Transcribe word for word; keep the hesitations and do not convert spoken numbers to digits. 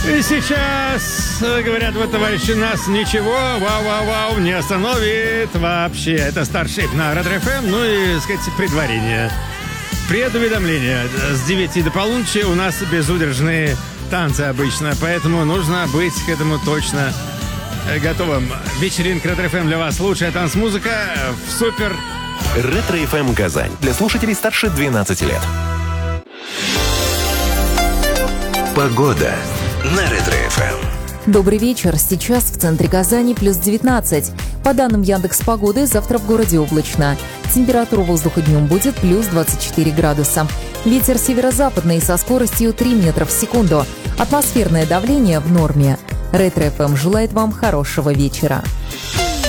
И сейчас, говорят вы, товарищи, нас ничего, вау-вау-вау, не остановит вообще. Это Starship на Ретро эф эм, ну и, так сказать, предварение. Предуведомление. С девяти до полуночи у нас безудержные танцы обычно, поэтому нужно быть к этому точно готовым. Вечеринка Ретро эф эм для вас. Лучшая танцмузыка в супер. Ретро эф эм Казань. Для слушателей старше двенадцати лет. Погода на Ретро эф эм. Добрый вечер. Сейчас в центре Казани плюс девятнадцать. По данным Яндекс.Погоды, завтра в городе облачно. Температура воздуха днем будет плюс двадцать четыре градуса. Ветер северо-западный со скоростью три метра в секунду. Атмосферное давление в норме. Ретро эф эм желает вам хорошего вечера.